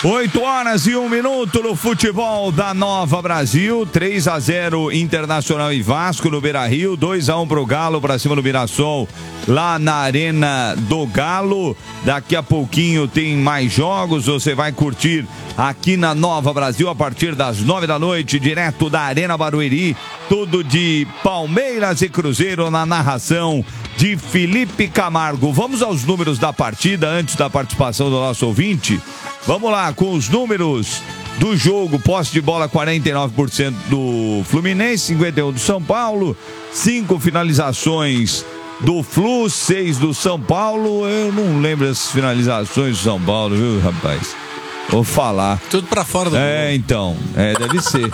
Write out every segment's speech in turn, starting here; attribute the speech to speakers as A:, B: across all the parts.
A: 8h01 no futebol da Nova Brasil. 3-0 Internacional e Vasco no Beira-Rio. 2-1 pro Galo pra cima do Mirassol lá na Arena do Galo. Daqui a pouquinho tem mais jogos. Você vai curtir aqui na Nova Brasil a partir das 9 da noite, direto da Arena Barueri. Tudo de Palmeiras e Cruzeiro na narração de Felipe Camargo. Vamos aos números da partida antes da participação do nosso ouvinte. Vamos lá com os números do jogo. Posse de bola 49% do Fluminense, 51% do São Paulo. 5 finalizações do Flu, 6 do São Paulo. Eu não lembro as finalizações do São Paulo, viu, rapaz? Vou falar.
B: Tudo pra fora do gol.
A: Então. Deve ser.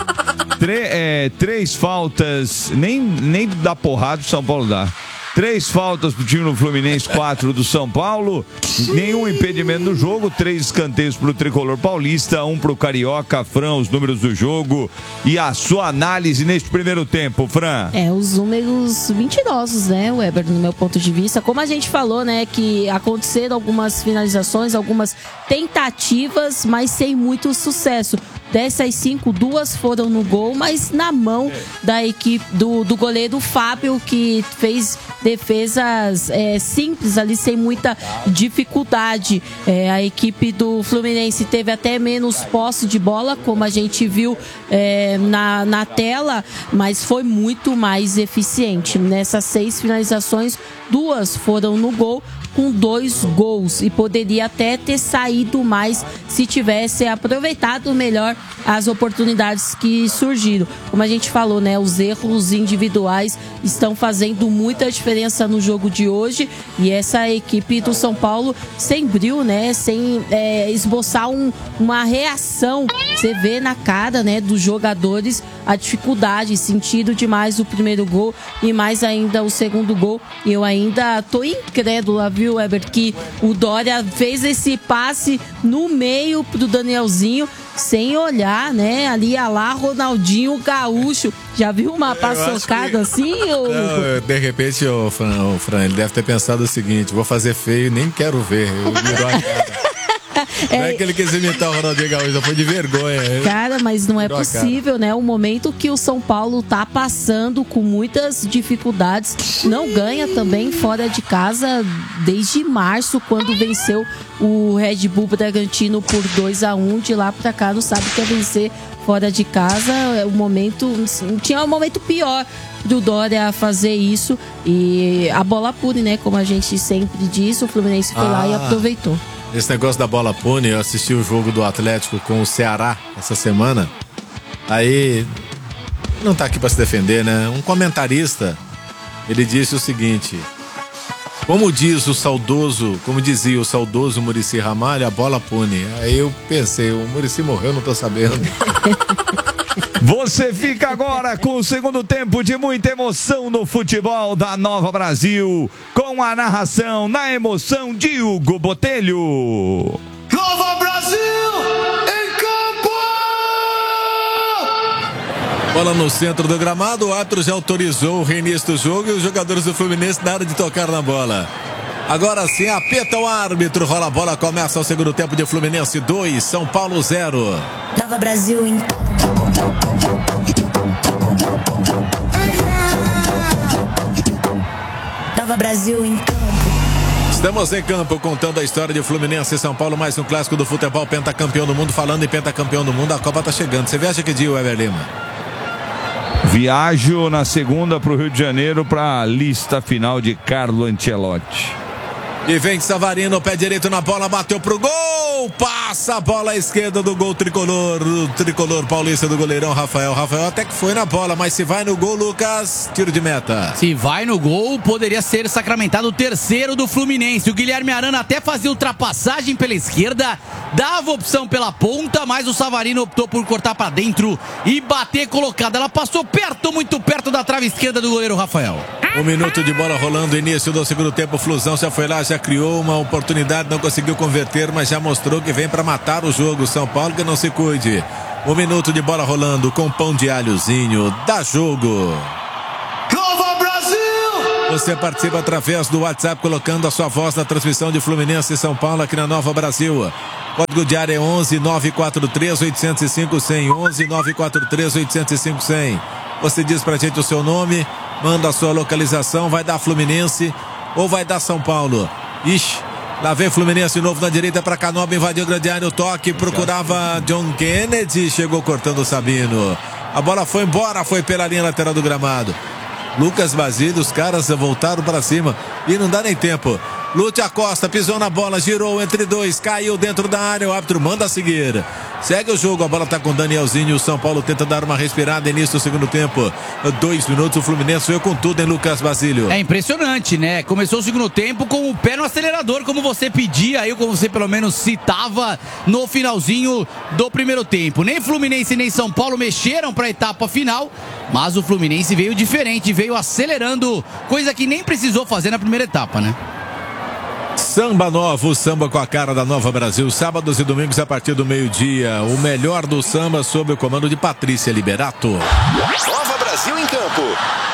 A: 3 faltas, nem dá porrada o São Paulo dá. 3 faltas pro time do Fluminense, 4 do São Paulo. Nenhum impedimento no jogo. 3 escanteios pro Tricolor Paulista, 1 pro Carioca. Fran, os números do jogo e a sua análise neste primeiro tempo, Fran.
C: Os números mentirosos, né, Weber, no meu ponto de vista. Como a gente falou, né, que aconteceram algumas finalizações, algumas tentativas, mas sem muito sucesso. Dessas 5, 2 foram no gol, mas na mão da equipe do goleiro Fábio, que fez defesas simples ali, sem muita dificuldade. A equipe do Fluminense teve até menos posse de bola, como a gente viu na tela, mas foi muito mais eficiente. Nessas 6 finalizações, 2 foram no gol, com 2 gols, e poderia até ter saído mais se tivesse aproveitado melhor as oportunidades que surgiram. Como a gente falou, né, os erros individuais estão fazendo muita diferença no jogo de hoje, e essa equipe do São Paulo sem brilho, né, sem esboçar uma reação. Você vê na cara, né, dos jogadores a dificuldade, sentido demais o primeiro gol e mais ainda o segundo gol. E eu ainda tô incrédula, viu, Weber, que o Dória fez esse passe no meio pro Danielzinho, sem olhar, né? Ali a lá Ronaldinho Gaúcho. Já viu uma paçocada assim?
B: Não, de repente, o Fran, ele deve ter pensado o seguinte: vou fazer feio, nem quero ver. Eu virou a cara. Não é que ele quis imitar o Ronaldinho Gaúcho, foi de vergonha.
C: Cara, mas não é possível, né? O momento que o São Paulo tá passando com muitas dificuldades, não ganha também fora de casa desde março, quando venceu o Red Bull Bragantino por 2-1. De lá pra cá não sabe o que é vencer fora de casa. Tinha um momento pior do Dória fazer isso, e a bola pune, né? Como a gente sempre diz, o Fluminense foi lá e aproveitou.
B: Esse negócio da bola pune, eu assisti o jogo do Atlético com o Ceará essa semana. Aí, não tá aqui pra se defender, né? Um comentarista, ele disse o seguinte: como dizia o saudoso Muricy Ramalho, a bola pune. Aí eu pensei, o Muricy morreu, não tô sabendo.
A: Você fica agora com o segundo tempo de muita emoção no futebol da Nova Brasil, com a narração na emoção de Hugo Botelho.
D: Nova Brasil em campo!
B: Bola no centro do gramado, o árbitro já autorizou o reinício do jogo e os jogadores do Fluminense nada de tocar na bola. Agora sim, apita o árbitro, rola a bola, começa o segundo tempo de Fluminense 2, São Paulo 0.
E: Nova Brasil em Nova Brasil em campo.
B: Estamos em campo contando a história de Fluminense e São Paulo, mais um clássico do futebol, pentacampeão do mundo. Falando em pentacampeão do mundo, a Copa tá chegando. Você viaja que dia, Weber Lima?
A: Viajo na segunda pro Rio de Janeiro pra lista final de Carlo Ancelotti.
B: E vem Savarino, pé direito na bola, bateu pro gol, passa a bola à esquerda do gol tricolor, o tricolor paulista do goleirão Rafael. Rafael até que foi na bola, mas se vai no gol, Lucas, tiro de meta.
F: Se vai no gol, poderia ser sacramentado o terceiro do Fluminense. O Guilherme Arana até fazia ultrapassagem pela esquerda, dava opção pela ponta, mas o Savarino optou por cortar pra dentro e bater colocada. Ela passou perto, muito perto da trave esquerda do goleiro Rafael.
B: 1 minuto de bola rolando, início do segundo tempo. Flusão já foi lá, já criou uma oportunidade, não conseguiu converter, mas já mostrou que vem para matar o jogo. São Paulo que não se cuide. 1 minuto de bola rolando com pão de alhozinho. Dá jogo.
D: Nova Brasil!
B: Você participa através do WhatsApp, colocando a sua voz na transmissão de Fluminense e São Paulo aqui na Nova Brasil. Código de área é 11 943 805 100. 11 943 805 100. Você diz pra gente o seu nome, manda a sua localização, vai dar Fluminense ou vai dar São Paulo? Ixi, lá vem Fluminense de novo na direita para Canoba, invadiu o grande área, o toque, procurava John Kennedy, chegou cortando o Sabino. A bola foi embora, foi pela linha lateral do gramado. Lucas Basílio, os caras voltaram para cima e não dá nem tempo. Lúcio Acosta pisou na bola, girou entre dois, caiu dentro da área, o árbitro manda seguir. Segue o jogo, a bola tá com Danielzinho, o São Paulo tenta dar uma respirada, início do segundo tempo. 2 minutos, o Fluminense veio com tudo em Lucas Basílio.
F: É impressionante, né? Começou o segundo tempo com o pé no acelerador, como você pedia, aí como você pelo menos citava no finalzinho do primeiro tempo. Nem Fluminense nem São Paulo mexeram para a etapa final, mas o Fluminense veio diferente, veio acelerando, coisa que nem precisou fazer na primeira etapa, né?
B: Samba novo, samba com a cara da Nova Brasil, sábados e domingos a partir do meio-dia. O melhor do samba sob o comando de Patrícia Liberato.
G: Nova Brasil em campo.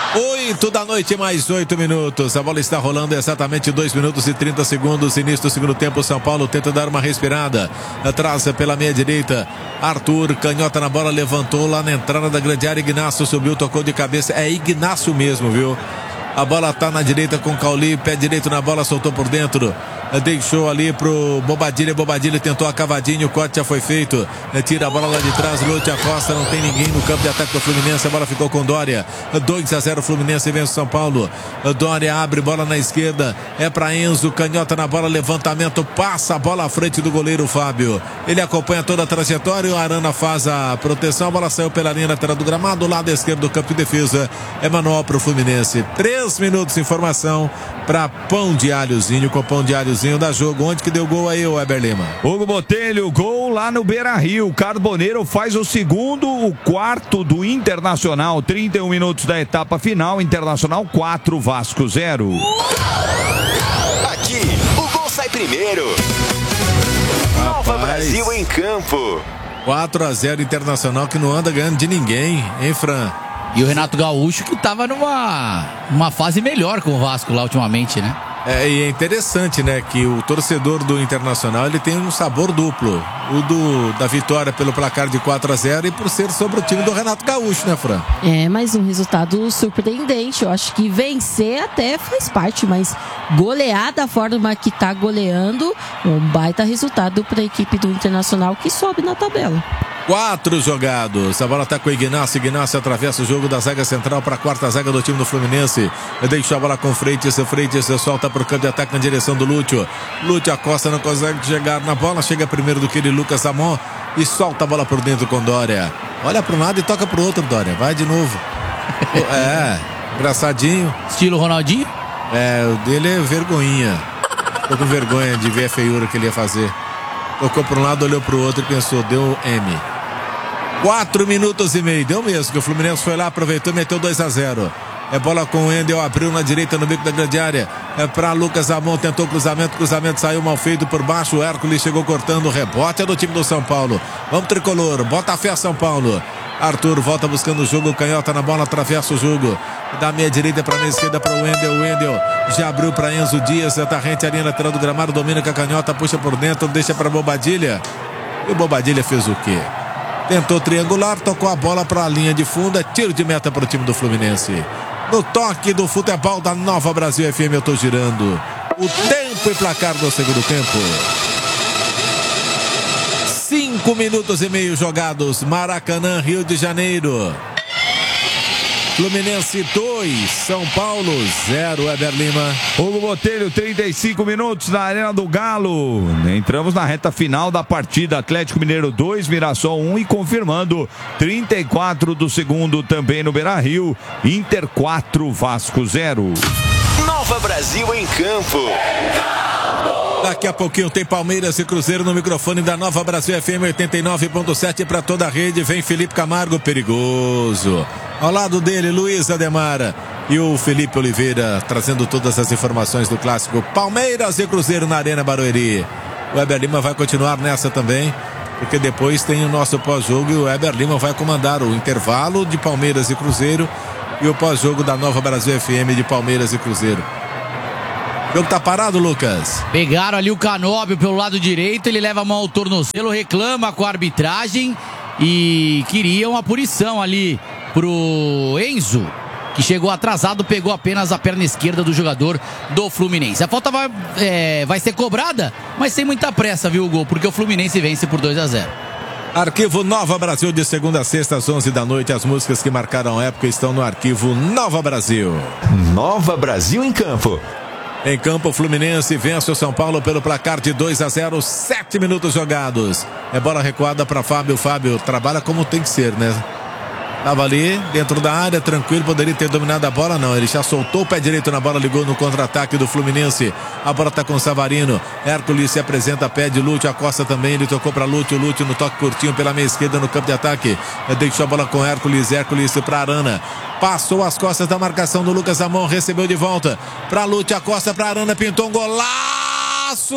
B: 8 da noite, mais 8 minutos. A bola está rolando exatamente 2 minutos e 30 segundos. Início do segundo tempo, São Paulo tenta dar uma respirada. Atrás pela meia direita, Arthur, canhota na bola, levantou lá na entrada da grande área. Ignacio subiu, tocou de cabeça. É Ignacio mesmo, viu? A bola tá na direita com Cauli, pé direito na bola, soltou por dentro. Deixou ali pro Bobadilha. Bobadilha tentou a cavadinha, o corte já foi feito. Tira a bola lá de trás, Lúcio Acosta, não tem ninguém no campo de ataque do Fluminense. A bola ficou com Dória. 2-0 Fluminense vence o São Paulo. Dória abre, bola na esquerda. É pra Enzo, canhota na bola, levantamento, passa a bola à frente do goleiro Fábio. Ele acompanha toda a trajetória, o Arana faz a proteção, a bola saiu pela linha lateral do gramado, lado esquerdo do campo de defesa. É manual pro Fluminense. 3 minutos, informação pra Pão de Alhozinho, com Pão de Alhozinho da jogo. Onde que deu gol aí, o Weber Lima?
A: Hugo Botelho, gol lá no Beira-Rio. Carboneiro faz o segundo, o quarto do Internacional. 31 minutos da etapa final. Internacional 4, Vasco 0.
G: Aqui, o gol sai primeiro. Nova Brasil em campo.
B: 4-0 Internacional, que não anda ganhando de ninguém, hein, Fran?
F: E o Renato Gaúcho que tava numa fase melhor com o Vasco lá ultimamente, né?
B: E é interessante, né, que o torcedor do Internacional, ele tem um sabor duplo. O da vitória pelo placar de 4-0 e por ser sobre o time do Renato Gaúcho, né, Fran?
C: É, mas um resultado surpreendente. Eu acho que vencer até faz parte, mas golear da forma que tá goleando, um baita resultado para a equipe do Internacional que sobe na tabela.
B: 4 jogados, a bola tá com o Ignacio. Ignacio atravessa o jogo da zaga central para a quarta zaga do time do Fluminense. Deixa a bola com Freitas solta pro campo de ataque na direção do Lúcio. Lúcio Acosta não consegue chegar na bola, chega primeiro do que ele, Lucas Amon, e solta a bola por dentro com Dória. Olha para um lado e toca pro outro, Dória, vai de novo. Engraçadinho.
F: Estilo Ronaldinho?
B: O dele é vergonhinha. Tô com vergonha de ver a feiura que ele ia fazer. Tocou para um lado, olhou pro outro e pensou, deu M. 4 minutos e meio, deu mesmo, que o Fluminense foi lá, aproveitou e meteu 2-0. É bola com o Wendel, abriu na direita no bico da grande área. É pra Lucas Amon, tentou cruzamento saiu mal feito por baixo. O Hércules chegou cortando o rebote, é do time do São Paulo. Vamos tricolor, bota a fé São Paulo. Arthur volta buscando o jogo, canhota na bola, atravessa o jogo. Da meia direita pra meia esquerda para o Wendel. O Wendel já abriu para Enzo Dias, tá rente a linha lateral do gramado, domina com a canhota, puxa por dentro, deixa para Bobadilha. E o Bobadilha fez o quê? Tentou triangular, tocou a bola para a linha de fundo, é tiro de meta para o time do Fluminense. No toque do futebol da Nova Brasil FM, eu tô girando o tempo e placar do segundo tempo. 5 minutos e meio jogados, Maracanã, Rio de Janeiro. Fluminense 2, São Paulo 0, Weber Lima.
A: Hugo Botelho, 35 minutos na Arena do Galo. Entramos na reta final da partida. Atlético Mineiro 2, Mirassol 1 e confirmando 34 do segundo também no Beira-Rio. Inter 4, Vasco 0.
G: Nova Brasil em campo.
B: Daqui a pouquinho tem Palmeiras e Cruzeiro no microfone da Nova Brasil FM 89.7 para toda a rede. Vem Felipe Camargo, perigoso. Ao lado dele, Luiz Ademara e o Felipe Oliveira trazendo todas as informações do clássico Palmeiras e Cruzeiro na Arena Barueri. O Weber Lima vai continuar nessa também, porque depois tem o nosso pós-jogo e o Weber Lima vai comandar o intervalo de Palmeiras e Cruzeiro e o pós-jogo da Nova Brasil FM de Palmeiras e Cruzeiro. O jogo tá parado, Lucas.
F: Pegaram ali o Canóbio pelo lado direito, ele leva a mão ao tornozelo, reclama com a arbitragem e queria uma punição ali pro Enzo, que chegou atrasado, pegou apenas a perna esquerda do jogador do Fluminense. A falta vai ser cobrada, mas sem muita pressa, viu, Hugo? Porque o Fluminense vence por 2-0.
B: Arquivo Nova Brasil, de segunda a sexta às 11 da noite. As músicas que marcaram a época estão no Arquivo Nova Brasil.
G: Nova Brasil em campo.
B: Em campo, o Fluminense vence o São Paulo pelo placar de 2-0, 7 minutos jogados. É bola recuada para Fábio. Fábio trabalha como tem que ser, né? Tava ali dentro da área, tranquilo, poderia ter dominado a bola, não. Ele já soltou o pé direito na bola, ligou no contra-ataque do Fluminense. A bola tá com o Savarino. Hércules se apresenta, pede Lúcio, Acosta também. Ele tocou para Lúcio no toque curtinho pela meia esquerda no campo de ataque. Deixou a bola com Hércules para Arana. Passou as costas da marcação do Lucas Amon, recebeu de volta para Lúcio, Acosta para Arana, pintou um golaço!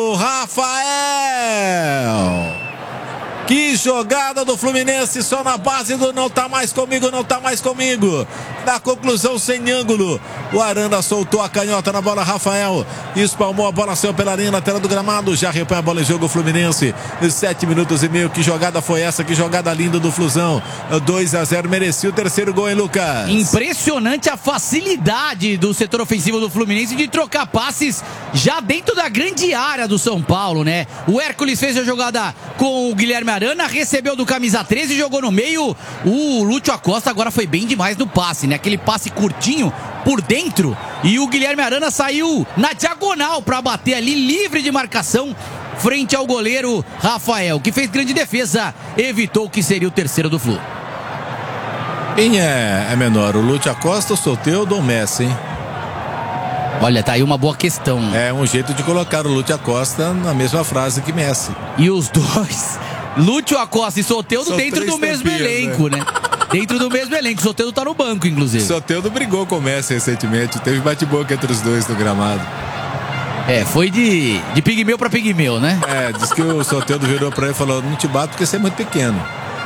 B: Rafael! Que jogada do Fluminense, só na base do não tá mais comigo, não tá mais comigo. Na conclusão, sem ângulo. O Arana soltou a canhota na bola, Rafael espalmou a bola, saiu pela linha lateral do gramado. Já repõe a bola em jogo o Fluminense. 7 minutos e meio, que jogada foi essa? Que jogada linda do Flusão. 2-0, merecia o terceiro gol, hein, Lucas?
F: Impressionante a facilidade do setor ofensivo do Fluminense de trocar passes já dentro da grande área do São Paulo, né? O Hércules fez a jogada com o Guilherme Arana, recebeu do camisa 13 e jogou no meio. O Lúcio Acosta agora foi bem demais no passe, né? Aquele passe curtinho por dentro, e o Guilherme Arana saiu na diagonal para bater ali, livre de marcação, frente ao goleiro Rafael, que fez grande defesa, evitou que seria o terceiro do Flu.
B: Quem é menor, o Lúcio Acosta, o Soteldo ou o Messi, hein?
F: Olha, tá aí uma boa questão.
B: É um jeito de colocar o Lúcio Acosta na mesma frase que Messi.
F: E os dois, Lúcio Acosta e Soteldo, dentro do mesmo elenco, né? Dentro do mesmo elenco. O Soteldo tá no banco, inclusive.
B: O Soteldo brigou com o Messi recentemente. Teve bate-boca entre os dois no gramado.
F: Foi de pigmeu pra pigmeu, né?
B: Diz que o Soteldo virou pra ele e falou: não te bato porque você é muito pequeno.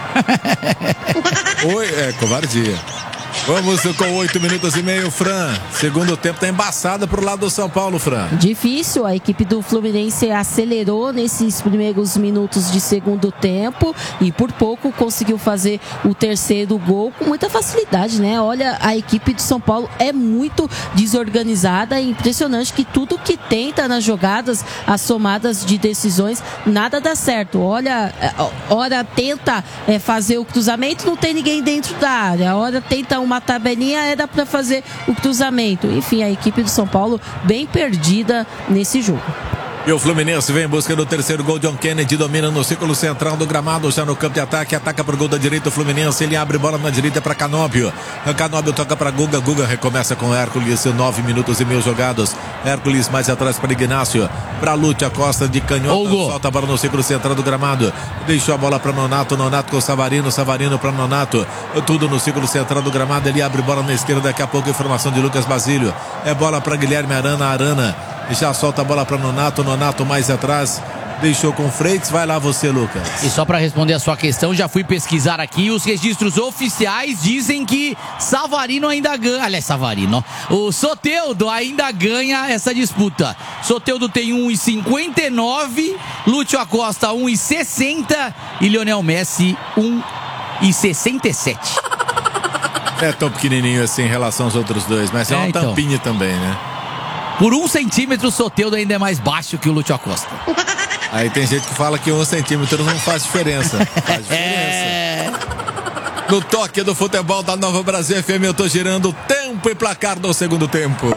B: Covardia. Vamos com 8 minutos e meio, Fran. Segundo tempo tá embaçado pro lado do São Paulo, Fran.
C: Difícil, a equipe do Fluminense acelerou nesses primeiros minutos de segundo tempo e por pouco conseguiu fazer o terceiro gol com muita facilidade, né? Olha, a equipe do São Paulo é muito desorganizada, é impressionante que tudo que tenta nas jogadas, as somadas de decisões, nada dá certo. Olha, hora tenta fazer o cruzamento, não tem ninguém dentro da área. Hora tenta uma tabelinha, era para fazer o cruzamento. Enfim, a equipe do São Paulo bem perdida nesse jogo.
B: E o Fluminense vem em busca do terceiro gol. John Kennedy domina no círculo central do gramado, já no campo de ataque, ataca para o gol da direita o Fluminense, ele abre bola na direita para Canóbio. Canóbio toca para Guga, Guga recomeça com Hércules, 9 minutos e meio jogados. Hércules mais atrás para Ignácio, para Lúcio Acosta de canhota, solta a bola no círculo central do gramado, deixou a bola para Nonato, Nonato com Savarino, Savarino para Nonato, tudo no círculo central do gramado, ele abre bola na esquerda, daqui a pouco informação de Lucas Basílio, é bola para Guilherme Arana, Arana já solta a bola para Nonato, Nonato mais atrás, deixou com Freitas. Vai lá você, Lucas.
F: E só para responder a sua questão, já fui pesquisar aqui, os registros oficiais dizem que Savarino ainda ganha, aliás, Savarino, o Soteldo ainda ganha essa disputa. Soteldo tem 1,59, Lúcio Acosta 1,60 e Lionel Messi 1,67.
B: É tão pequenininho assim em relação aos outros dois, mas é uma tampinha também, né?
F: Por 1 centímetro, o Soteldo ainda é mais baixo que o Lúcio Acosta.
B: Aí tem gente que fala que 1 centímetro não faz diferença. Faz diferença. No toque do futebol da Nova Brasil FM, eu tô girando tempo e placar do segundo tempo.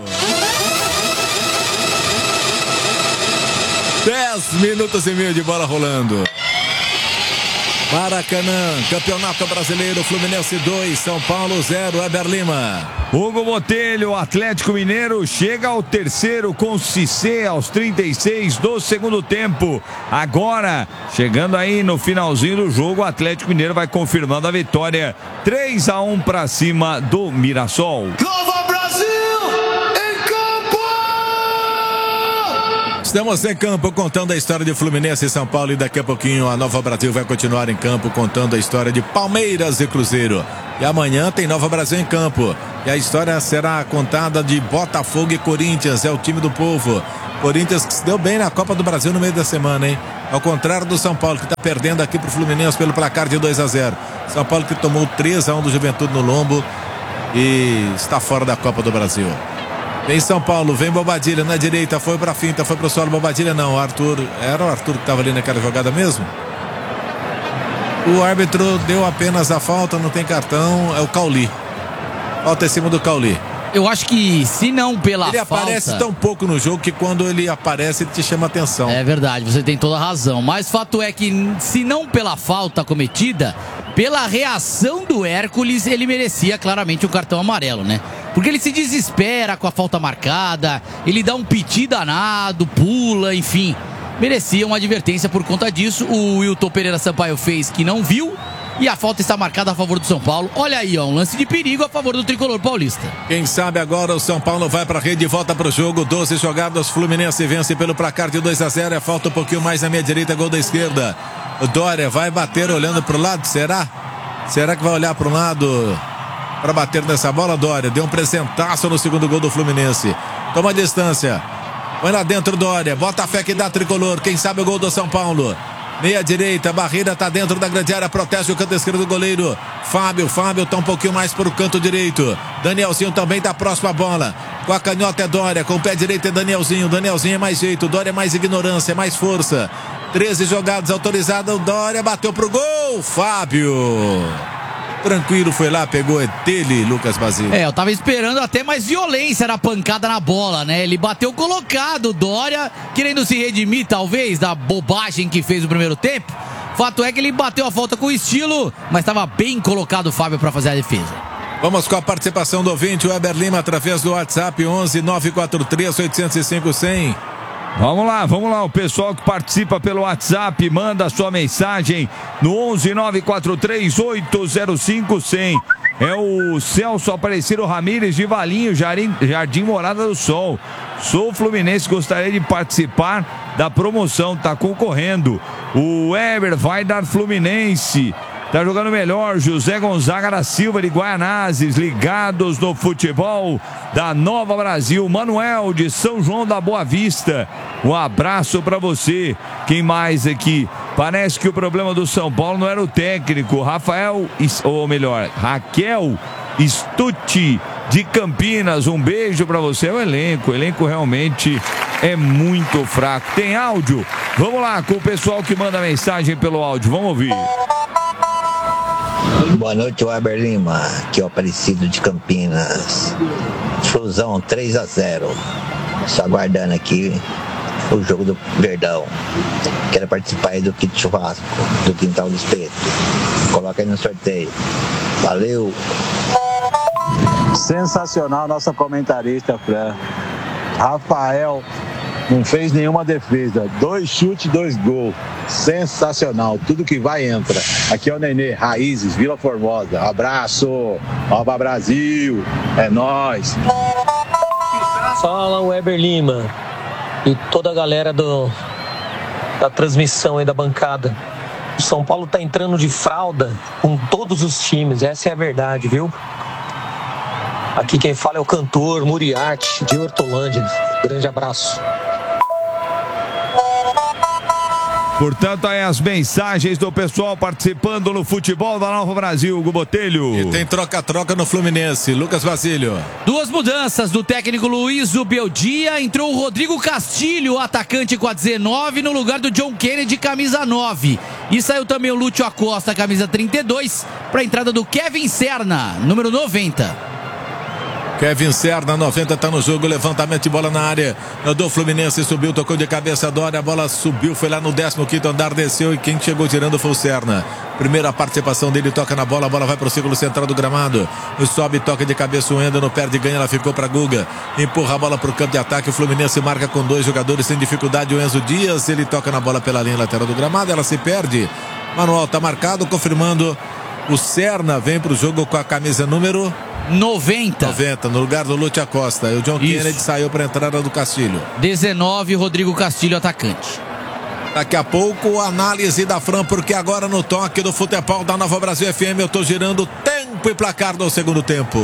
B: 10 minutos e meio de bola rolando. Maracanã, Campeonato Brasileiro, Fluminense 2, São Paulo 0, Weber Lima.
A: Hugo Botelho, Atlético Mineiro chega ao terceiro com Cissé aos 36 do segundo tempo. Agora, chegando aí no finalzinho do jogo, o Atlético Mineiro vai confirmando a vitória 3-1 para cima do Mirassol.
D: Nova Brasil em campo!
B: Estamos em campo contando a história de Fluminense e São Paulo, e daqui a pouquinho a Nova Brasil vai continuar em campo contando a história de Palmeiras e Cruzeiro. E amanhã tem Nova Brasil em campo. E a história será contada de Botafogo e Corinthians, é o time do povo. Corinthians que se deu bem na Copa do Brasil no meio da semana, hein? Ao contrário do São Paulo, que está perdendo aqui pro Fluminense pelo placar de 2-0. São Paulo que tomou 3-1 do Juventude no lombo e está fora da Copa do Brasil. Vem São Paulo, vem Bobadilha na direita, foi pra finta, foi pro solo, Bobadilha não, Arthur, era o Arthur que tava ali naquela jogada mesmo? O árbitro deu apenas a falta, não tem cartão, é o Cauli. Falta em cima do Cauli.
F: Eu acho que, se não pela
B: ele
F: falta...
B: Ele aparece tão pouco no jogo que quando ele aparece, ele te chama atenção.
F: É verdade, você tem toda a razão. Mas fato é que, se não pela falta cometida, pela reação do Hércules, ele merecia claramente um cartão amarelo, né? Porque ele se desespera com a falta marcada, ele dá um piti danado, pula, enfim. Merecia uma advertência por conta disso. O Wilton Pereira Sampaio fez que não viu. E a falta está marcada a favor do São Paulo. Olha aí, ó, um lance de perigo a favor do tricolor paulista.
B: Quem sabe agora o São Paulo vai para a rede e volta para o jogo. 12 jogadas, Fluminense vence pelo placar de 2-0. Falta um pouquinho mais na minha direita, gol da esquerda. O Dória vai bater olhando para o lado, será? Será que vai olhar para o lado para bater nessa bola? Dória deu um presentaço no segundo gol do Fluminense. Toma a distância. Vai lá dentro, Dória. Bota a fé que dá tricolor. Quem sabe o gol do São Paulo. Meia direita, Barreira tá dentro da grande área, protege o canto esquerdo do goleiro. Fábio tá um pouquinho mais pro canto direito. Danielzinho também tá próximo à bola. Com a canhota é Dória, com o pé direito é Danielzinho. Danielzinho é mais jeito, Dória é mais ignorância, é mais força. 13 jogadas autorizadas, o Dória bateu pro gol. Fábio tranquilo, foi lá, pegou, é dele, Lucas Basílio.
F: Eu tava esperando até mais violência na pancada na bola, né? Ele bateu colocado, Dória, querendo se redimir, talvez, da bobagem que fez no primeiro tempo. Fato é que ele bateu a falta com estilo, mas estava bem colocado o Fábio para fazer a defesa.
B: Vamos com a participação do ouvinte, o Weber Lima, através do WhatsApp 11 943 805 100.
A: Vamos lá, o pessoal que participa pelo WhatsApp, manda a sua mensagem no 11 943 805 100. É o Celso Aparecido Ramírez de Valinho, Jardim Morada do Sol. Sou fluminense, gostaria de participar da promoção, tá concorrendo. O Weber vai dar Fluminense. Tá jogando melhor, José Gonzaga da Silva de Guaianazes, ligados no futebol da Nova Brasil. Manuel de São João da Boa Vista, um abraço pra você. Quem mais aqui? Parece que o problema do São Paulo não era o técnico. Raquel Stucci de Campinas, um beijo pra você. O elenco realmente é muito fraco. Tem áudio? Vamos lá com o pessoal que manda mensagem pelo áudio, vamos ouvir.
H: Boa noite, Weber Lima, aqui é o Aparecido de Campinas. Flusão 3-0. Só aguardando aqui o jogo do Verdão. Quero participar aí do kit churrasco do Quintal do Espeto. Coloca aí no sorteio. Valeu!
I: Sensacional nossa comentarista, Fran. Rafael não fez nenhuma defesa. 2 chutes, 2 gols. Sensacional. Tudo que vai entra. Aqui é o Nenê, Raízes, Vila Formosa. Abraço. Nova Brasil. É nóis.
J: Fala, Weber Lima. E toda a galera da transmissão aí da bancada. O São Paulo tá entrando de fralda com todos os times. Essa é a verdade, viu? Aqui quem fala é o cantor Muriarte, de Hortolândia. Grande abraço.
A: Portanto, aí as mensagens do pessoal participando no futebol da Nova Brasil, Hugo Botelho.
B: E tem troca-troca no Fluminense, Lucas Basílio.
F: 2 mudanças do técnico Luiz Beldia. Entrou o Rodrigo Castilho, atacante com a 19, no lugar do John Kennedy, camisa 9. E saiu também o Lúcio Acosta, camisa 32, para a entrada do Kevin Serna, número 90.
B: Kevin Serna, 90, tá no jogo, levantamento de bola na área do Fluminense, subiu, tocou de cabeça, Dória, a bola subiu, foi lá no 15º andar, desceu e quem chegou tirando foi o Serna. Primeira participação dele, toca na bola, a bola vai pro círculo central do gramado, sobe, toca de cabeça, o Endo não perde, ganha, ela ficou pra Guga, empurra a bola pro campo de ataque, o Fluminense marca com 2 jogadores sem dificuldade, o Enzo Dias, ele toca na bola pela linha lateral do gramado, ela se perde, Manuel tá marcado, confirmando, o Serna vem pro jogo com a camisa número
F: 90.
B: 90, no lugar do Lúcio Acosta. E o John Kennedy saiu para a entrada do Castilho.
F: 19, Rodrigo Castilho, atacante.
B: Daqui a pouco, análise da Fran, porque agora no toque do futebol da Nova Brasil FM, eu tô girando tempo e placar do segundo tempo.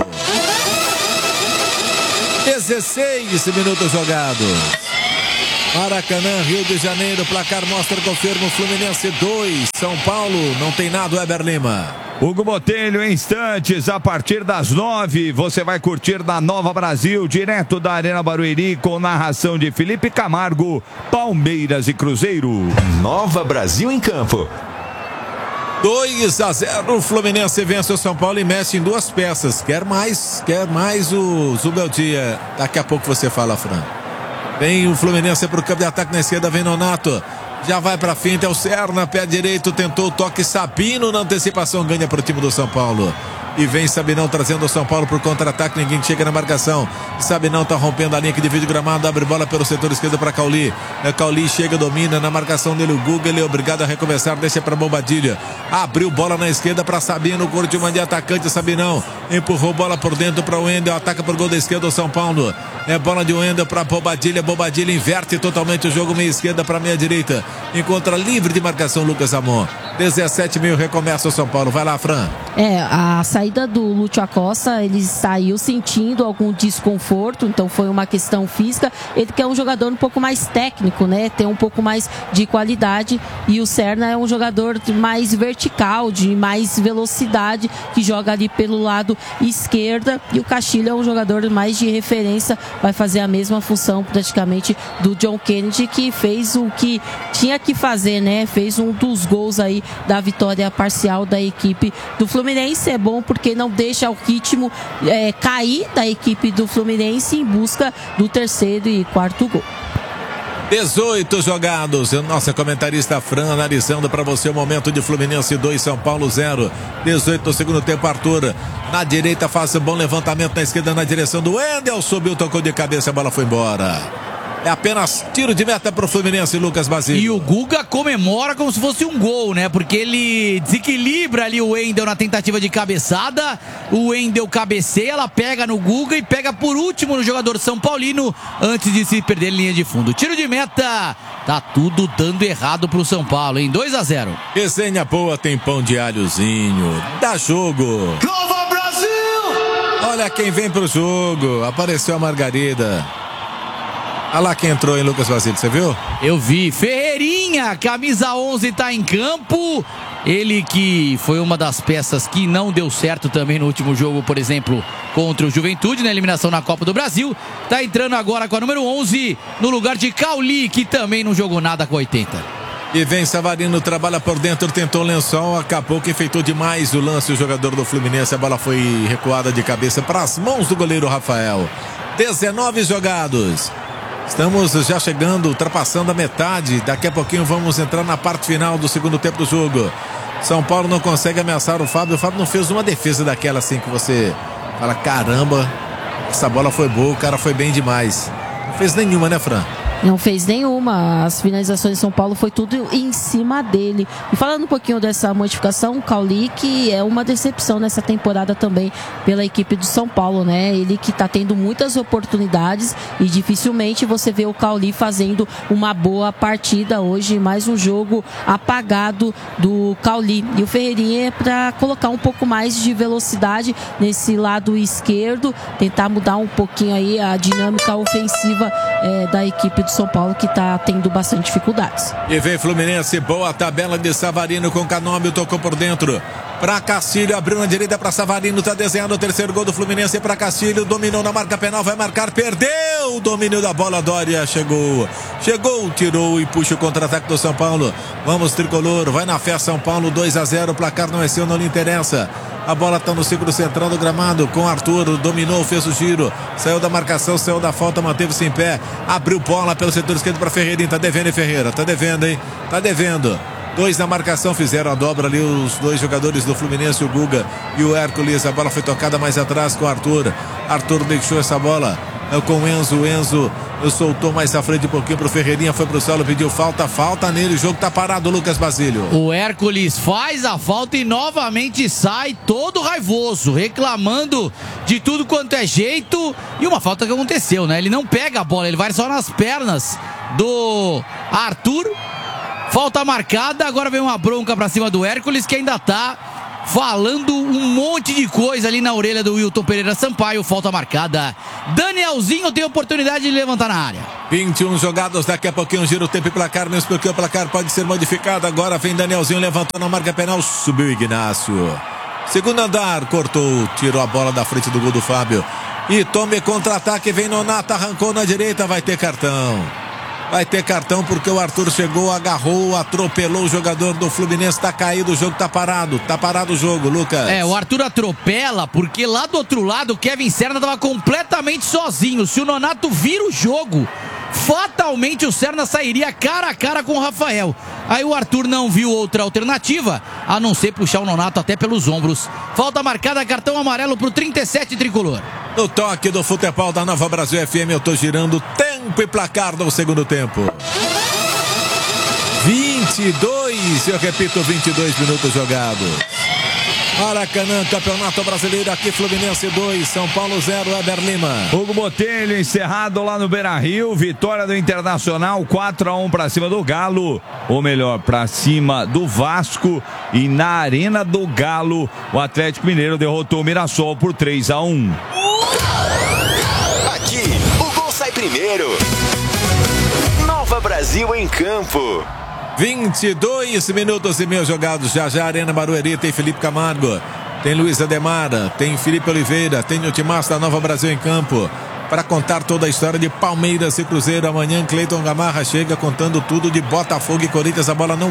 B: 16 minutos jogados. Maracanã, Rio de Janeiro, placar mostra, confirma, Fluminense 2, São Paulo, não tem nada, Weber Lima.
A: Hugo Botelho, em instantes, a partir das 9, você vai curtir da Nova Brasil, direto da Arena Barueri, com narração de Felipe Camargo, Palmeiras e Cruzeiro.
G: Nova Brasil em campo.
B: 2-0, o Fluminense vence o São Paulo e mexe em duas peças. Quer mais o Zubeldia. Daqui a pouco você fala, Fran. Vem o Fluminense pro campo de ataque na esquerda, vem Nonato. Já vai pra finta, é o Serna, pé direito, tentou o toque, Sabino na antecipação, ganha pro time do São Paulo. E vem Sabinão trazendo o São Paulo pro contra-ataque, ninguém chega na marcação. Sabinão tá rompendo a linha que divide o gramado, abre bola pelo setor esquerdo para Cauli. Cauli chega, domina na marcação dele o Guga, ele é obrigado a recomeçar, deixa para Bobadilha. Abriu bola na esquerda para Sabino, curte uma de atacante, Sabinão empurrou bola por dentro para o Wendel, ataca por gol da esquerda o São Paulo. É bola de Wendel para Bobadilha, Bobadilha inverte totalmente o jogo, meia esquerda para meia direita. Encontra livre de marcação Lucas Amon. 17 recomeça o São Paulo, vai lá, Fran.
C: A saída do Lúcio Acosta, ele saiu sentindo algum desconforto, então foi uma questão física. Ele quer um jogador um pouco mais técnico, né? Tem um pouco mais de qualidade, e o Serna é um jogador mais vertical, de mais velocidade, que joga ali pelo lado esquerdo, e o Castilho é um jogador mais de referência, vai fazer a mesma função praticamente do John Kennedy, que fez o que tinha que fazer, né? Fez um dos gols aí da vitória parcial da equipe do Fluminense. É bom porque não deixa o ritmo cair da equipe do Fluminense em busca do terceiro e quarto gol.
B: 18 jogados. Nossa comentarista Fran analisando para você o momento de Fluminense 2, São Paulo 0. 18 no segundo tempo, Arthur na direita faz um bom levantamento, na esquerda na direção do Wendel, subiu, tocou de cabeça, a bola foi embora. É apenas tiro de meta pro Fluminense, Lucas Basílio.
F: E o Guga comemora como se fosse um gol, né? Porque ele desequilibra ali o Wendel na tentativa de cabeçada. O Wendel cabeceia, ela pega no Guga e pega por último no jogador São Paulino antes de se perder em linha de fundo. Tiro de meta. Tá tudo dando errado pro São Paulo, hein? 2-0.
B: Resenha boa, tem pão de alhozinho. Dá jogo.
D: Nova Brasil!
B: Olha quem vem pro jogo. Apareceu a Margarida. Olha lá quem entrou, hein, Lucas Basílio, você viu?
F: Eu vi. Ferreirinha, camisa 11, tá em campo. Ele que foi uma das peças que não deu certo também no último jogo, por exemplo, contra o Juventude, na eliminação na Copa do Brasil. Tá entrando agora com a número 11, no lugar de Cauli, que também não jogou nada com 80.
B: E vem Savarino, trabalha por dentro, tentou o lençol, acabou que enfeitou demais o lance, o jogador do Fluminense. A bola foi recuada de cabeça para as mãos do goleiro Rafael. 19 jogados. Estamos já chegando, ultrapassando a metade. Daqui a pouquinho vamos entrar na parte final do segundo tempo do jogo. São Paulo não consegue ameaçar o Fábio. O Fábio não fez uma defesa daquela assim que você fala, caramba, essa bola foi boa, o cara foi bem demais. Não fez nenhuma, né, Fran?
C: Não fez nenhuma. As finalizações de São Paulo foi tudo em cima dele. E falando um pouquinho dessa modificação, o Cauli, que é uma decepção nessa temporada também pela equipe do São Paulo, né? Ele que tá tendo muitas oportunidades e dificilmente você vê o Cauli fazendo uma boa partida hoje. Mais um jogo apagado do Cauli. E o Ferreirinha é para colocar um pouco mais de velocidade nesse lado esquerdo, tentar mudar um pouquinho aí a dinâmica ofensiva da equipe do São Paulo, que está tendo bastante dificuldades.
B: E vem Fluminense, boa tabela de Savarino com Canôbio, tocou por dentro para Castilho, abriu na direita para Savarino, tá desenhando o terceiro gol do Fluminense para Castilho, dominou na marca penal, vai marcar, perdeu o domínio da bola, Dória chegou, tirou e puxa o contra-ataque do São Paulo. Vamos tricolor, vai na fé São Paulo, 2-0, o placar não é seu, não lhe interessa. A bola está no círculo central do gramado com Arthur, dominou, fez o giro, saiu da marcação, saiu da falta, manteve-se em pé, abriu bola pelo setor esquerdo para Ferreirinha, tá devendo, hein, Ferreira? Tá devendo, hein? Tá devendo. 2 na marcação, fizeram a dobra ali os dois jogadores do Fluminense, o Guga e o Hércules. A bola foi tocada mais atrás com o Arthur. Arthur deixou essa bola com o Enzo soltou mais à frente um pouquinho pro Ferreirinha, foi pro solo, pediu falta nele, o jogo tá parado, Lucas Basílio.
F: O Hércules faz a falta e novamente sai todo raivoso, reclamando de tudo quanto é jeito, e uma falta que aconteceu, né? Ele não pega a bola, ele vai só nas pernas do Arthur, falta marcada, agora vem uma bronca pra cima do Hércules, que ainda tá falando um monte de coisa ali na orelha do Wilton Pereira Sampaio. Falta marcada. Danielzinho tem oportunidade de levantar na área.
B: 21 jogados, daqui a pouquinho gira o tempo e placar, mesmo porque o placar pode ser modificado. Agora vem Danielzinho, levantou na marca penal, subiu Ignácio. Segundo andar, cortou, tirou a bola da frente do gol do Fábio. E tome contra-ataque, vem Nonato, arrancou na direita, vai ter cartão. Vai ter cartão porque o Arthur chegou, agarrou, atropelou o jogador do Fluminense, tá caído, o jogo tá parado o jogo, Lucas.
F: O Arthur atropela porque lá do outro lado o Kevin Serna tava completamente sozinho. Se o Nonato vira o jogo, fatalmente o Serna sairia cara a cara com o Rafael. Aí o Arthur não viu outra alternativa a não ser puxar o Nonato até pelos ombros. Falta marcada, cartão amarelo pro 37 tricolor.
B: No toque do futebol da Nova Brasil FM, eu tô girando tempo e placar do segundo tempo. 22, eu repito, 22 minutos jogados. Maracanã, Campeonato Brasileiro, aqui Fluminense 2, São Paulo 0, Weber Lima.
A: Hugo Botelho encerrado lá no Beira-Rio, vitória do Internacional 4-1 pra cima do Galo, ou melhor, pra cima do Vasco, e na Arena do Galo, o Atlético Mineiro derrotou o Mirassol por 3-1.
G: Aqui, o gol sai primeiro. Nova Brasil em campo.
B: 22 minutos e meio jogados. Já Arena Barueri tem Felipe Camargo, tem Luiz Ademara, tem Felipe Oliveira, tem o Timaço da Nova Brasil em campo para contar toda a história de Palmeiras e Cruzeiro. Amanhã Cleiton Gamarra chega contando tudo de Botafogo e Corinthians. A bola não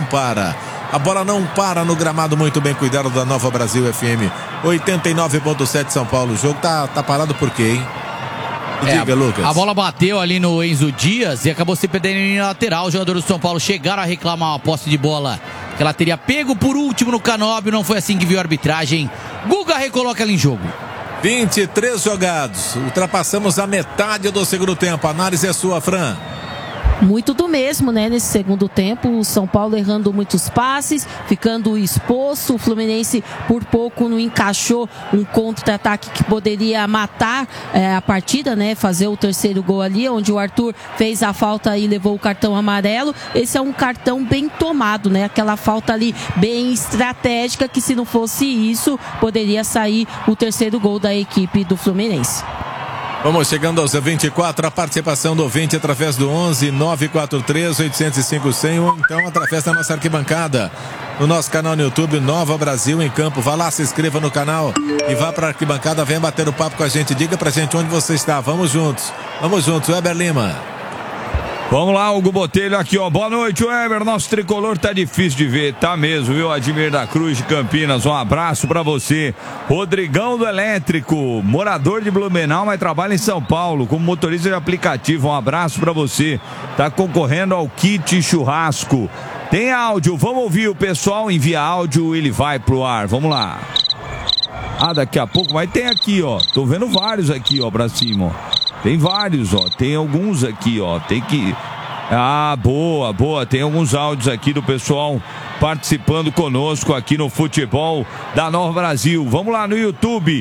B: para no gramado, muito bem cuidado da Nova Brasil FM. 89.7 São Paulo. O jogo tá parado por quê, hein? Diga, Lucas.
F: A bola bateu ali no Enzo Dias e acabou se perdendo em lateral. Os jogadores do São Paulo chegaram a reclamar uma posse de bola que ela teria pego por último no Canóbio. Não foi assim que viu a arbitragem. Guga recoloca ela em jogo.
B: 23 jogados. Ultrapassamos a metade do segundo tempo. A análise é sua, Fran.
C: Muito do mesmo, né? Nesse segundo tempo, o São Paulo errando muitos passes, ficando exposto. O Fluminense por pouco não encaixou um contra-ataque que poderia matar a partida, né? Fazer o terceiro gol ali, onde o Arthur fez a falta e levou o cartão amarelo. Esse é um cartão bem tomado, né? Aquela falta ali bem estratégica que, se não fosse isso, poderia sair o terceiro gol da equipe do Fluminense.
B: Vamos chegando aos 24, a participação do ouvinte através do 11 943 805 100, ou então através da nossa arquibancada, no nosso canal no YouTube, Nova Brasil em Campo. Vá lá, se inscreva no canal e vá para a arquibancada, venha bater o papo com a gente, diga pra gente onde você está. Vamos juntos, Weber Lima.
A: Vamos lá, Hugo Botelho aqui, ó. Boa noite, Weber. Nosso tricolor tá difícil de ver, tá mesmo, viu? Admir da Cruz de Campinas, um abraço pra você. Rodrigão do Elétrico, morador de Blumenau, mas trabalha em São Paulo como motorista de aplicativo. Um abraço pra você. Tá concorrendo ao kit churrasco. Tem áudio, vamos ouvir o pessoal, envia áudio, ele vai pro ar. Vamos lá. Daqui a pouco, mas tem aqui, ó. Tô vendo vários aqui, ó, pra cima, ó. Tem vários, ó. Tem alguns aqui, ó. Tem que... boa. Tem alguns áudios aqui do pessoal participando conosco aqui no futebol da Nova Brasil. Vamos lá no YouTube,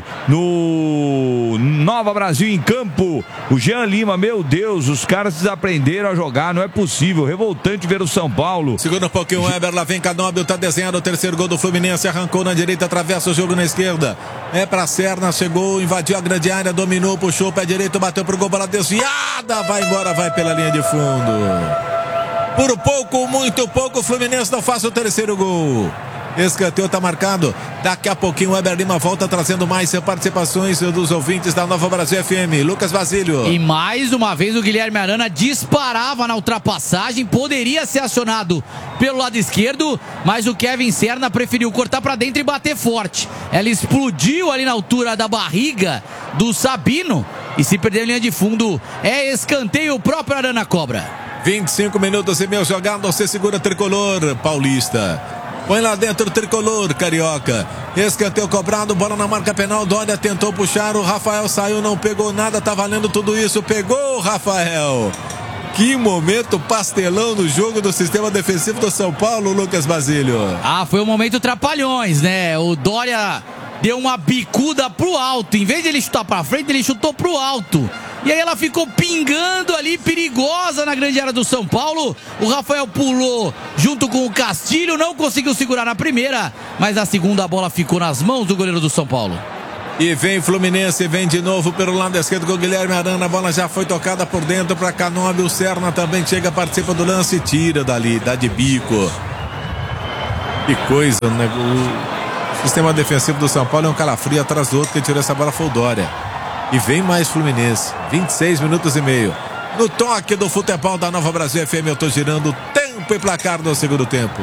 A: no Nova Brasil em Campo. O Jean Lima, meu Deus, os caras desaprenderam a jogar, não é possível. Revoltante ver o São Paulo.
B: Segura um pouquinho o Weber, lá vem Canóbio, tá desenhado o terceiro gol do Fluminense, arrancou na direita, atravessa o jogo na esquerda. É pra Serna, chegou, invadiu a grande área, dominou, puxou o pé direito, bateu pro gol, bola desviada, vai embora, vai pela linha de fundo. Por pouco, muito pouco, o Fluminense não faz o terceiro gol. Escanteio tá marcado. Daqui a pouquinho o Weber Lima volta trazendo mais participações dos ouvintes da Nova Brasil FM. Lucas Basílio.
F: E mais uma vez o Guilherme Arana disparava na ultrapassagem, poderia ser acionado pelo lado esquerdo, mas o Kevin Serna preferiu cortar pra dentro e bater forte. Ela explodiu ali na altura da barriga do Sabino e se perder a linha de fundo é escanteio, o próprio Arana cobra.
B: 25 minutos e meio jogado, você segura tricolor paulista. Põe lá dentro o tricolor carioca. Escanteio cobrado, bola na marca penal. Dória tentou puxar, o Rafael saiu, não pegou nada, tá valendo tudo isso. Pegou o Rafael. Que momento pastelão no jogo do sistema defensivo do São Paulo, Lucas Basílio.
F: Foi um momento trapalhões, né? O Dória deu uma bicuda pro alto. Em vez de ele chutar pra frente, ele chutou pro alto. E aí ela ficou pingando ali, perigosa na grande área do São Paulo. O Rafael pulou junto com o Castilho, não conseguiu segurar na primeira, mas na segunda a bola ficou nas mãos do goleiro do São Paulo.
B: E vem Fluminense, vem de novo pelo lado esquerdo com o Guilherme Arana. A bola já foi tocada por dentro para Canóbio. O Serna também chega, participa do lance e tira dali, dá de bico. Que coisa, né? O sistema defensivo do São Paulo é um calafrio atrás do outro. Quem tirou essa bola foi o Dória. E vem mais Fluminense, 26 minutos e meio. No toque do futebol da Nova Brasil FM, eu tô girando tempo e placar no segundo tempo.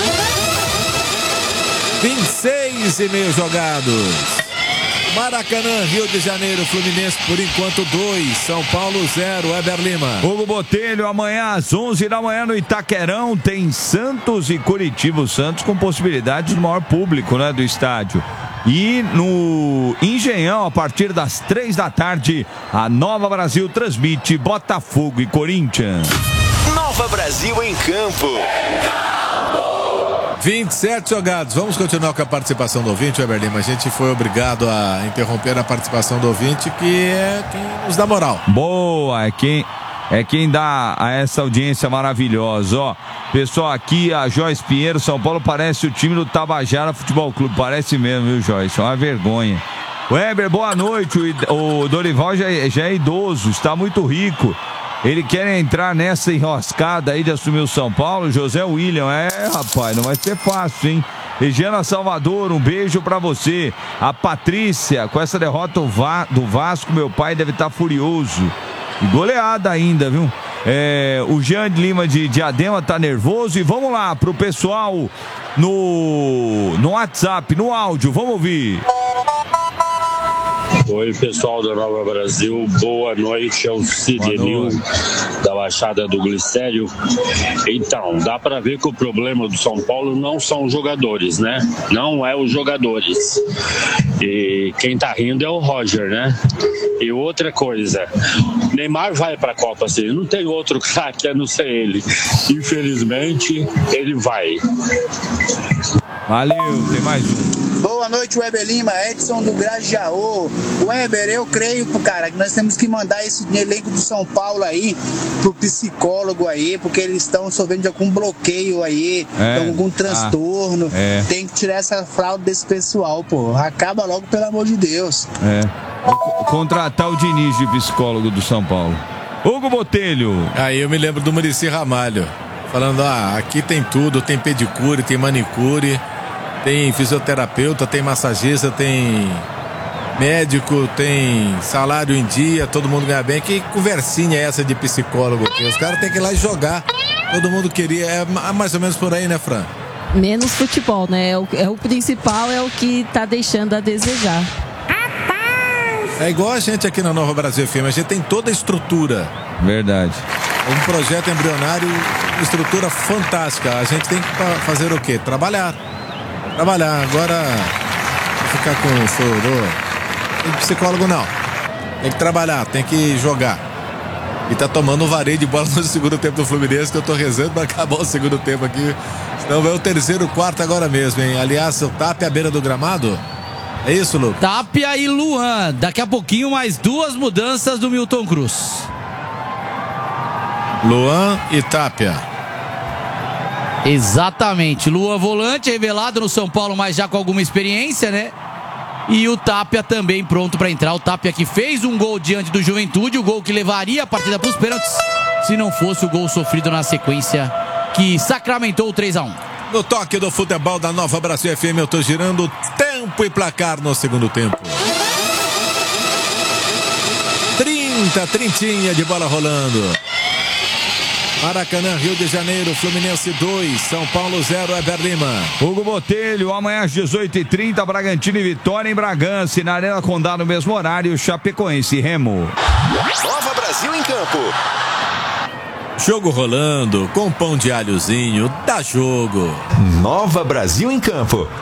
B: 26 e meio jogados. Maracanã, Rio de Janeiro, Fluminense por enquanto 2, São Paulo 0, Weber Lima.
A: Hugo Botelho, amanhã às 11 da manhã no Itaquerão tem Santos e Curitiba. O Santos com possibilidade de maior público, né, do estádio. E no Engenhão, a partir das 3 da tarde, a Nova Brasil transmite Botafogo e Corinthians.
G: Nova Brasil em campo.
B: 27 jogados. Vamos continuar com a participação do ouvinte, Weber Lima. A gente foi obrigado a interromper a participação do ouvinte, que é quem nos dá moral.
A: Boa, é quem dá a essa audiência maravilhosa, ó. Pessoal, aqui a Joyce Pinheiro, São Paulo parece o time do Tabajara Futebol Clube. Parece mesmo, viu, Joyce? É uma vergonha. Weber, boa noite. O Dorival já é idoso, está muito rico. Ele quer entrar nessa enroscada aí de assumir o São Paulo. José William, rapaz, não vai ser fácil, hein? Regiana Salvador, um beijo pra você. A Patrícia, com essa derrota do Vasco, meu pai deve estar furioso. E goleada ainda, viu? O Jean de Lima de Diadema tá nervoso. E vamos lá pro pessoal no WhatsApp, no áudio, vamos ouvir.
K: Oi, pessoal da Nova Brasil, boa noite, é o Cidenil da Baixada do Glicério. Então, dá para ver que o problema do São Paulo não são os jogadores, né? Não é os jogadores. E quem tá rindo é o Roger, né? E outra coisa, Neymar vai pra Copa, assim, não tem outro craque a não ser ele. Infelizmente, ele vai.
A: Valeu, tem mais um.
L: Boa noite, Weber Lima, Edson do Grajaú. Weber, eu creio, cara, que nós temos que mandar esse elenco do São Paulo aí pro psicólogo aí, porque eles estão sofrendo de algum bloqueio aí, algum transtorno. Tem que tirar essa fraude desse pessoal, pô. Acaba logo, pelo amor de Deus.
A: Contratar o Diniz de psicólogo do São Paulo. Hugo Botelho.
B: Aí eu me lembro do Muricy Ramalho, falando, aqui tem tudo, tem pedicure, tem manicure, tem fisioterapeuta, tem massagista, tem médico, tem salário em dia, todo mundo ganha bem. Que conversinha é essa de psicólogo? Os caras têm que ir lá e jogar. Todo mundo queria, é mais ou menos por aí, né, Fran?
C: Menos futebol, né? O principal é o que tá deixando a desejar.
B: É igual a gente aqui na Nova Brasil FM, a gente tem toda a estrutura.
A: Verdade.
B: Um projeto embrionário, estrutura fantástica. A gente tem que fazer o quê? Trabalhar. Agora, ficar com o chororô. Tem psicólogo não. Tem que trabalhar, tem que jogar. E tá tomando um vareio de bola no segundo tempo do Fluminense, que eu tô rezando pra acabar o segundo tempo aqui. Senão vai o terceiro, quarto agora mesmo, hein? Aliás, o Tapia à beira do gramado. É isso, Lucas?
F: Tapia e Luan. Daqui a pouquinho mais 2 mudanças do Milton Cruz.
B: Luan e Tapia.
F: Exatamente. Luan volante, revelado no São Paulo, mas já com alguma experiência, né? E o Tapia também pronto para entrar. O Tapia que fez um gol diante do Juventude, o gol que levaria a partida para os pênaltis, se não fosse o gol sofrido na sequência, que sacramentou o 3-1.
B: No toque do futebol da Nova Brasil FM, eu tô girando tempo e placar no segundo tempo. 30 de bola rolando. Maracanã, Rio de Janeiro, Fluminense 2, São Paulo 0, Weber Lima.
A: Hugo Botelho, amanhã às 18h30, Bragantino e Vitória em Bragança. E na Arena Condá no mesmo horário, Chapecoense e Remo.
G: Nova Brasil em campo.
B: Jogo rolando, com pão de alhozinho, dá jogo.
G: Nova Brasil em campo.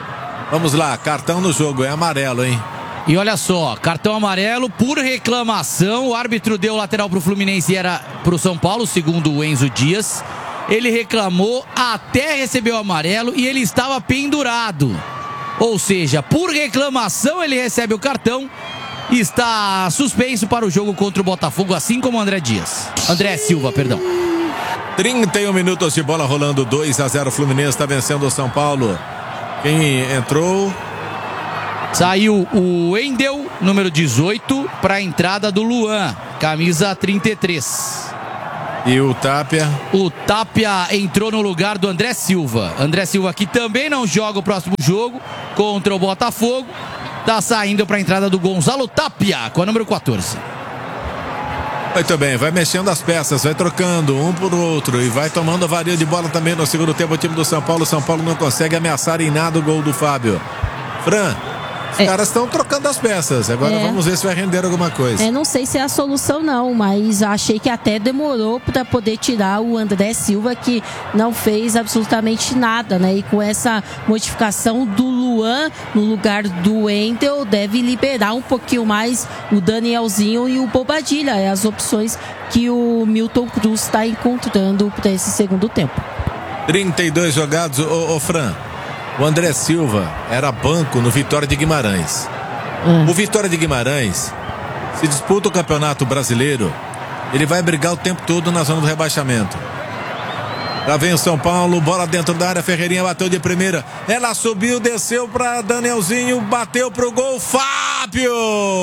B: Vamos lá, cartão no jogo, é amarelo, hein?
F: E olha só, cartão amarelo por reclamação. O árbitro deu lateral pro Fluminense e era pro São Paulo, segundo o Enzo Dias. Ele reclamou, até recebeu o amarelo e ele estava pendurado. Ou seja, por reclamação ele recebe o cartão e está suspenso para o jogo contra o Botafogo, assim como o André Silva, perdão.
B: 31 minutos de bola rolando, 2-0, Fluminense está vencendo o São Paulo. Quem entrou?
F: Saiu o Wendel, número 18, para a entrada do Luan, camisa 33.
B: E o Tapia?
F: O Tapia entrou no lugar do André Silva. André Silva, que também não joga o próximo jogo contra o Botafogo, está saindo para a entrada do Gonzalo Tapia, com a número 14.
B: Muito bem, vai mexendo as peças, vai trocando um por outro e vai tomando a varia de bola também no segundo tempo o time do São Paulo. São Paulo não consegue ameaçar em nada o gol do Fábio. Fran, os caras estão trocando as peças. Agora vamos ver se vai render alguma coisa.
C: Não sei se é a solução não, mas achei que até demorou para poder tirar o André Silva, que não fez absolutamente nada, né? E com essa modificação do Luan no lugar do Wendel, deve liberar um pouquinho mais o Danielzinho e o Bobadilla. É as opções que o Milton Cruz está encontrando para esse segundo tempo.
B: 32 jogados, ô Fran. O André Silva era banco no Vitória de Guimarães. O Vitória de Guimarães, se disputa o Campeonato Brasileiro, ele vai brigar o tempo todo na zona do rebaixamento. Lá vem o São Paulo, bola dentro da área, Ferreirinha bateu de primeira. Ela subiu, desceu para Danielzinho, bateu pro gol, Fábio!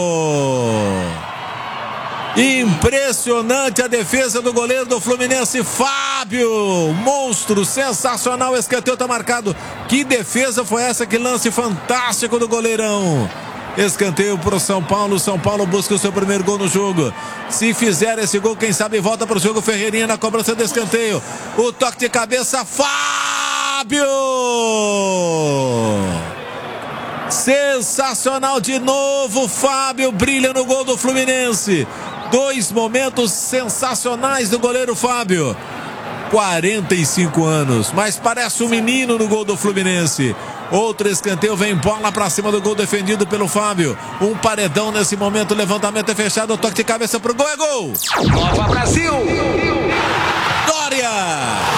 B: Impressionante a defesa do goleiro do Fluminense, Fábio! Monstro, sensacional, escanteio tá marcado. Que defesa foi essa? Que lance fantástico do goleirão! Escanteio pro São Paulo. São Paulo busca o seu primeiro gol no jogo. Se fizer esse gol, quem sabe volta pro jogo. Ferreirinha na cobrança do escanteio. O toque de cabeça, Fábio! Sensacional de novo, Fábio brilha no gol do Fluminense. 2 momentos sensacionais do goleiro Fábio. 45 anos, mas parece um menino no gol do Fluminense. Outro escanteio, vem bola pra cima do gol defendido pelo Fábio. Um paredão nesse momento, levantamento é fechado, o toque de cabeça pro gol, é gol!
G: Nova Brasil!
B: Dória!